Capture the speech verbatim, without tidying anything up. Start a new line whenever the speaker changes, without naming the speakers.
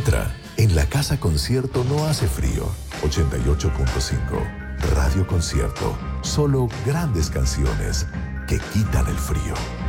Entra. En la casa concierto no hace frío. ochenta y ocho punto cinco. Radio Concierto. Solo grandes canciones que quitan el frío.